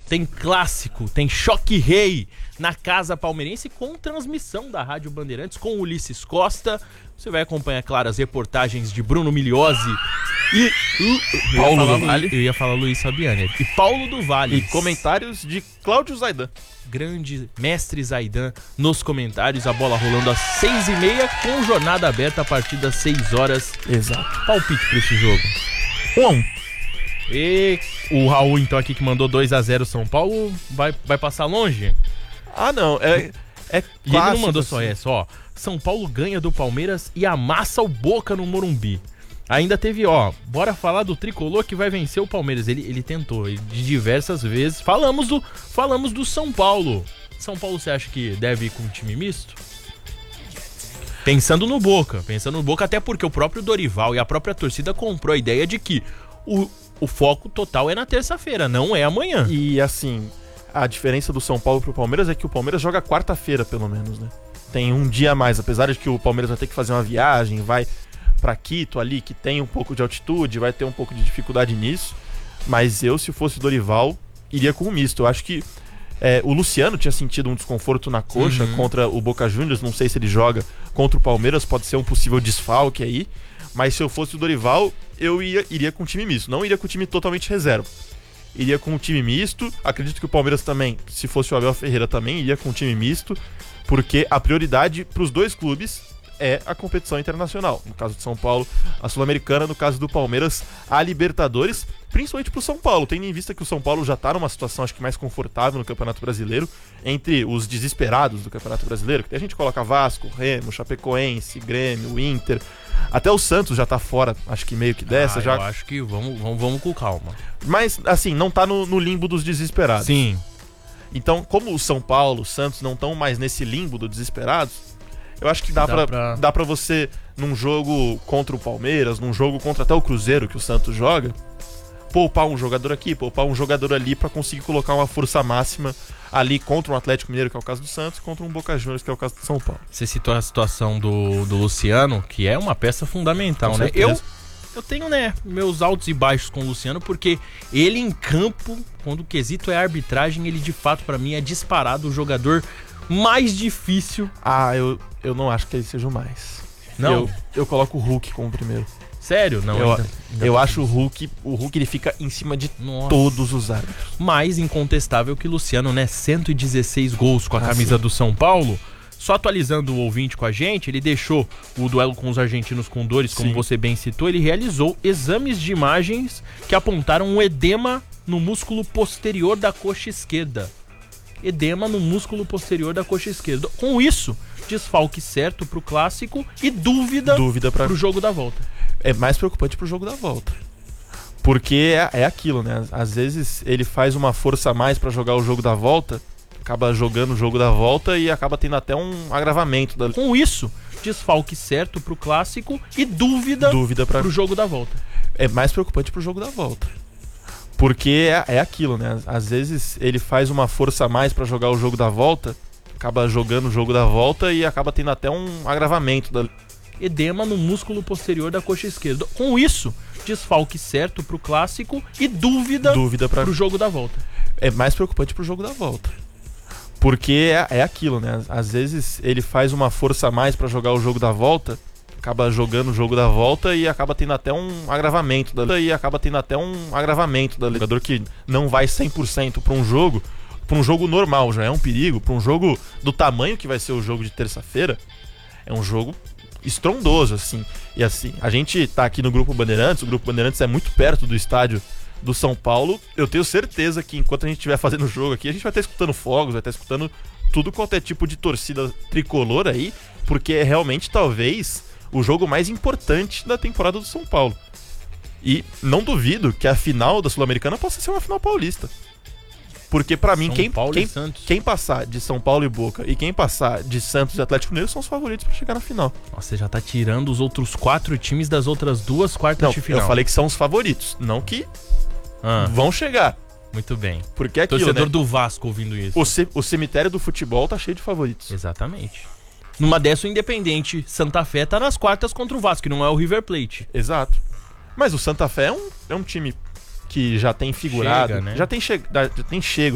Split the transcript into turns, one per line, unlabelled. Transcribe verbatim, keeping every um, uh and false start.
tem clássico, tem choque rei na Casa Palmeirense com transmissão da Rádio Bandeirantes com Ulisses Costa. Você vai acompanhar, claro, as reportagens de Bruno Migliozzi e uh, Paulo do Vale. Eu ia falar Luiz Fabiani. E Paulo do Vale.
E comentários de Cláudio Zaidan.
Grande mestre Zaidan nos comentários. A bola rolando às seis e meia com jornada aberta a partir das seis horas.
Exato.
Palpite pra esse jogo. Um a um. E o Raul, então, aqui que mandou dois a zero São Paulo, vai, vai passar longe?
Ah, não. É, é clássico,
e ele não mandou só
assim.
essa, ó. São Paulo ganha do Palmeiras e amassa o Boca no Morumbi. Ainda teve, ó, bora falar do tricolor que vai vencer o Palmeiras. Ele, ele tentou, ele, de diversas vezes. Falamos do, falamos do São Paulo. São Paulo, você acha que deve ir com um time misto? Pensando no Boca, pensando no Boca, até porque o próprio Dorival e a própria torcida comprou a ideia de que o, o foco total é na terça-feira, não é amanhã.
E assim, a diferença do São Paulo pro Palmeiras é que o Palmeiras joga quarta-feira, pelo menos, né? Tem um dia a mais, apesar de que o Palmeiras vai ter que fazer uma viagem, vai pra Quito ali, que tem um pouco de altitude, vai ter um pouco de dificuldade nisso. Mas eu, se fosse o Dorival, iria com o misto. Eu acho que é, o Luciano tinha sentido um desconforto na coxa uhum. contra o Boca Juniors. Não sei se ele joga contra o Palmeiras, pode ser um possível desfalque aí. Mas se eu fosse o Dorival, eu ia, iria com o time misto. Não iria com o time totalmente reserva. Iria com o time misto. Acredito que o Palmeiras também, se fosse o Abel Ferreira também, iria com o time misto. Porque a prioridade para os dois clubes é a competição internacional. No caso de São Paulo, a Sul-Americana. No caso do Palmeiras, a Libertadores. Principalmente pro São Paulo, tendo em vista que o São Paulo já tá numa situação, acho que mais confortável no Campeonato Brasileiro, entre os desesperados do Campeonato Brasileiro, que a gente coloca Vasco, Remo, Chapecoense, Grêmio, Inter, até o Santos já tá fora, acho que meio que dessa.
Ah,
já...
eu acho que vamos, vamos, vamos com calma.
Mas, assim, não tá no, no limbo dos desesperados.
Sim.
Então, como o São Paulo, o Santos não estão mais nesse limbo dos desesperados, eu acho que dá,
dá,
pra,
pra...
dá pra você, num jogo contra o Palmeiras, num jogo contra até o Cruzeiro que o Santos joga, poupar um jogador aqui, poupar um jogador ali pra conseguir colocar uma força máxima ali contra um Atlético Mineiro, que é o caso do Santos, contra um Boca Juniors, que é o caso do São Paulo.
Você citou a situação do, do Luciano, que é uma peça fundamental,
com
né?
certeza.
Eu, eu tenho, né, meus altos e baixos com o Luciano, porque ele em campo, quando o quesito é arbitragem, ele de fato, pra mim, é disparado o jogador mais difícil.
Ah, eu, eu não acho que ele seja o mais.
Não?
Eu, eu coloco o Hulk como primeiro.
Sério? Não,
eu,
ainda, ainda
eu
não.
acho o Hulk, o Hulk ele fica em cima de
Nossa.
todos os árbitros.
Mais incontestável que Luciano, né? cento e dezesseis gols com a
ah,
camisa
sim.
do São Paulo. Só atualizando o ouvinte com a gente, ele deixou o duelo com os argentinos com dores, como
Sim.
você bem citou. Ele realizou exames de imagens que apontaram um edema no músculo posterior da coxa esquerda. Edema no músculo posterior da coxa esquerda. Com isso, desfalque certo pro clássico e dúvida,
dúvida pra...
pro jogo da volta.
É mais preocupante pro jogo da volta. Porque é, é aquilo, né? Às vezes ele faz uma força a mais pra jogar o jogo da volta, acaba jogando o jogo da volta e acaba tendo até um agravamento. Da...
Com isso, desfalque certo pro clássico e dúvida,
dúvida pra...
pro jogo da volta.
É mais preocupante pro jogo da volta. Porque é, é aquilo, né? Às vezes ele faz uma força a mais pra jogar o jogo da volta, acaba jogando o jogo da volta e acaba tendo até um agravamento. Da...
Edema no músculo posterior da coxa esquerda. Com isso, desfalque certo pro clássico e dúvida,
dúvida pra...
pro jogo da volta.
É mais preocupante pro jogo da volta. Porque é, é aquilo, né? Às vezes ele faz uma força a mais pra jogar o jogo da volta, acaba jogando o jogo da volta e acaba tendo até um agravamento. Da... E acaba tendo até um agravamento da jogador que não vai cem por cento pra um jogo, pra um jogo normal, já é um perigo. Pra um jogo do tamanho que vai ser o jogo de terça-feira, é um jogo estrondoso, assim. E assim, a gente tá aqui no Grupo Bandeirantes, o Grupo Bandeirantes é muito perto do estádio do São Paulo. Eu tenho certeza que enquanto a gente estiver fazendo o jogo aqui, a gente vai estar escutando fogos, vai estar escutando tudo quanto é tipo de torcida tricolor aí, porque é realmente, talvez, o jogo mais importante da temporada do São Paulo. E não duvido que a final da Sul-Americana possa ser uma final paulista. Porque pra mim,
São
quem,
Paulo
quem,
e Santos.
quem passar de São Paulo e Boca e quem passar de Santos e Atlético Mineiro são os favoritos pra chegar na final.
Nossa, você já tá tirando os outros quatro times das outras duas quartas
Não,
de final.
eu falei que são os favoritos, não que
ah,
vão chegar.
Muito bem.
Porque é aquilo,
Torcedor
né?
do Vasco ouvindo isso.
O, ce- o cemitério do futebol tá cheio de favoritos.
Exatamente. Numa dessa, o Independente Santa Fé tá nas quartas contra o Vasco, que não é o River Plate.
Exato. Mas o Santa Fé é um, é um time que já tem figurado,
Chega, né?
já tem, che- já tem chego